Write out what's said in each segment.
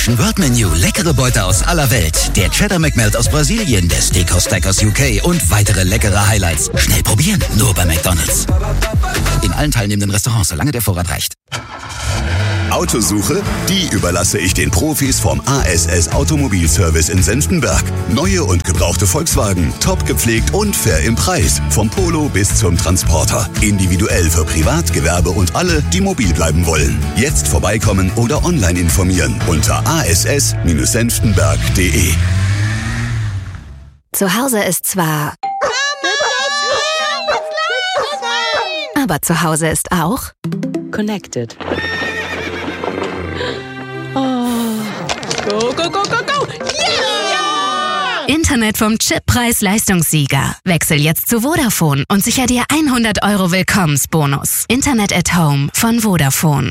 Fusion World Menu, leckere Beute aus aller Welt, der Cheddar McMelt aus Brasilien, der Steakhouse Stack aus UK und weitere leckere Highlights. Schnell probieren, nur bei McDonald's. In allen teilnehmenden Restaurants, solange der Vorrat reicht. Autosuche? Die überlasse ich den Profis vom ASS Automobilservice in Senftenberg. Neue und gebrauchte Volkswagen, top gepflegt und fair im Preis. Vom Polo bis zum Transporter. Individuell für Privat, Gewerbe und alle, die mobil bleiben wollen. Jetzt vorbeikommen oder online informieren unter ass-senftenberg.de. Zu Hause ist zwar... Aber zu Hause ist auch... Connected. Go, go, go, go, go! Yeah! Internet vom Chip-Preis-Leistungssieger. Wechsel jetzt zu Vodafone und sicher dir 100 € Willkommensbonus. Internet at Home von Vodafone.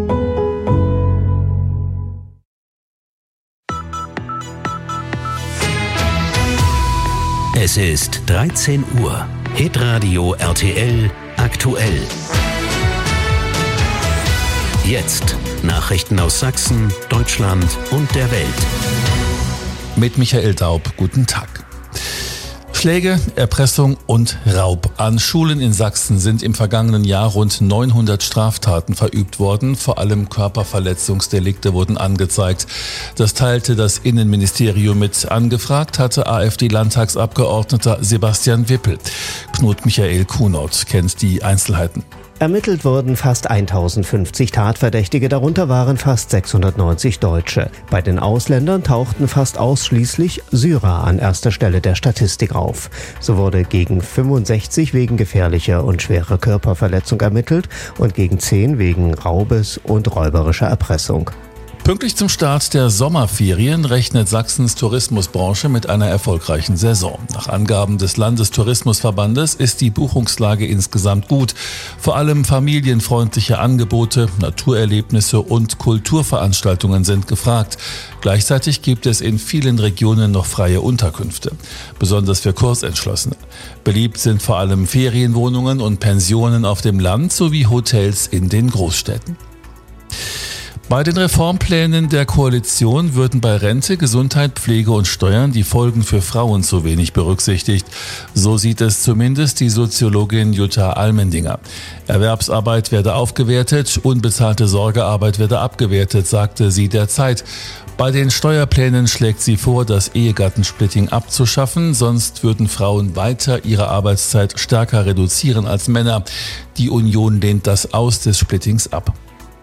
Es ist 13 Uhr. Hitradio RTL aktuell. Jetzt Nachrichten aus Sachsen, Deutschland und der Welt. Mit Michael Daub, guten Tag. Schläge, Erpressung und Raub. An Schulen in Sachsen sind im vergangenen Jahr rund 900 Straftaten verübt worden. Vor allem Körperverletzungsdelikte wurden angezeigt. Das teilte das Innenministerium mit. Angefragt hatte AfD-Landtagsabgeordneter Sebastian Wippel. Knut Michael Kuhnert kennt die Einzelheiten. Ermittelt wurden fast 1050 Tatverdächtige, darunter waren fast 690 Deutsche. Bei den Ausländern tauchten fast ausschließlich Syrer an erster Stelle der Statistik auf. So wurde gegen 65 wegen gefährlicher und schwerer Körperverletzung ermittelt und gegen 10 wegen Raubes und räuberischer Erpressung. Pünktlich zum Start der Sommerferien rechnet Sachsens Tourismusbranche mit einer erfolgreichen Saison. Nach Angaben des Landestourismusverbandes ist die Buchungslage insgesamt gut. Vor allem familienfreundliche Angebote, Naturerlebnisse und Kulturveranstaltungen sind gefragt. Gleichzeitig gibt es in vielen Regionen noch freie Unterkünfte, besonders für Kursentschlossene. Beliebt sind vor allem Ferienwohnungen und Pensionen auf dem Land sowie Hotels in den Großstädten. Bei den Reformplänen der Koalition würden bei Rente, Gesundheit, Pflege und Steuern die Folgen für Frauen zu wenig berücksichtigt. So sieht es zumindest die Soziologin Jutta Almendinger. Erwerbsarbeit werde aufgewertet, unbezahlte Sorgearbeit werde abgewertet, sagte sie der Zeit. Bei den Steuerplänen schlägt sie vor, das Ehegattensplitting abzuschaffen, sonst würden Frauen weiter ihre Arbeitszeit stärker reduzieren als Männer. Die Union lehnt das Aus des Splittings ab.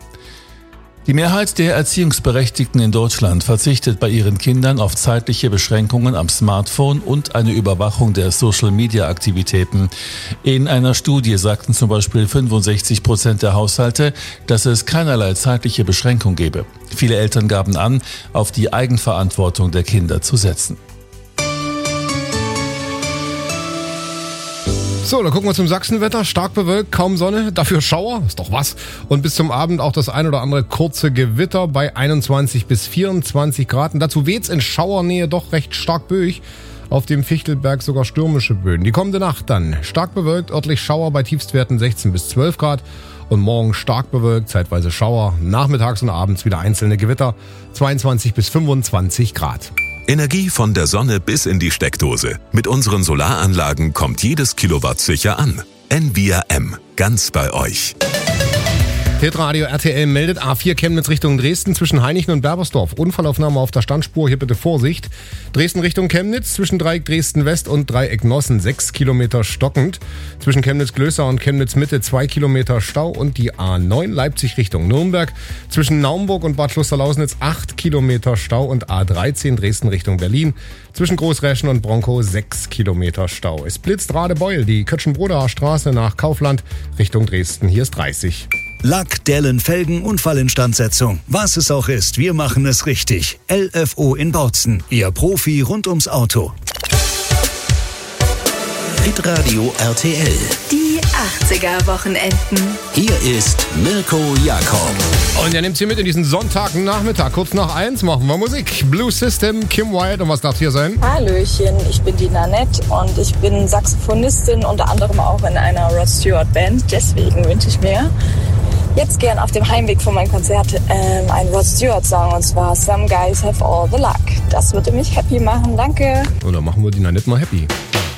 Die Mehrheit der Erziehungsberechtigten in Deutschland verzichtet bei ihren Kindern auf zeitliche Beschränkungen am Smartphone und eine Überwachung der Social-Media-Aktivitäten. In einer Studie sagten zum Beispiel 65% der Haushalte, dass es keinerlei zeitliche Beschränkung gebe. Viele Eltern gaben an, auf die Eigenverantwortung der Kinder zu setzen. So, dann gucken wir zum Sachsenwetter. Stark bewölkt, kaum Sonne, dafür Schauer, ist doch was. Und bis zum Abend auch das ein oder andere kurze Gewitter bei 21 bis 24 Grad. Und dazu weht's in Schauernähe doch recht stark böig. Auf dem Fichtelberg sogar stürmische Böen. Die kommende Nacht dann stark bewölkt, örtlich Schauer bei Tiefstwerten 16 bis 12 Grad. Und morgen stark bewölkt, zeitweise Schauer. Nachmittags und abends wieder einzelne Gewitter, 22 bis 25 Grad. Energie von der Sonne bis in die Steckdose. Mit unseren Solaranlagen kommt jedes Kilowatt sicher an. Envia M. Ganz bei euch. Hitradio RTL meldet A4 Chemnitz Richtung Dresden zwischen Hainichen und Berbersdorf. Unfallaufnahme auf der Standspur, hier bitte Vorsicht. Dresden Richtung Chemnitz zwischen Dreieck Dresden West und Dreieck Nossen 6 Kilometer stockend. Zwischen Chemnitz-Glößau und Chemnitz Mitte 2 Kilometer Stau und die A9 Leipzig Richtung Nürnberg. Zwischen Naumburg und Bad Klosterlausnitz 8 Kilometer Stau und A13 Dresden Richtung Berlin. Zwischen Großräschen und Bronkow 6 Kilometer Stau. Es blitzt Radebeul, die Kötschenbrodaer Straße nach Kaufland Richtung Dresden. Hier ist 30. Lack, Dellen, Felgen, Unfallinstandsetzung. Was es auch ist, wir machen es richtig. LFO in Bautzen, Ihr Profi rund ums Auto. Hitradio RTL. Die 80er-Wochenenden. Hier ist Mirko Jakob. Und er nimmt Sie mit in diesen Sonntagnachmittag. Kurz nach 1 machen wir Musik. Blue System, Kim Wilde. Und was darf hier sein? Hallöchen, ich bin die Nanette und ich bin Saxophonistin, unter anderem auch in einer Rod Stewart Band. Deswegen wünsche ich mir jetzt gern auf dem Heimweg von meinem Konzert ein Rod Stewart Song, und zwar Some Guys Have All the Luck. Das würde mich happy machen, danke. Und dann machen wir die Nanette mal happy.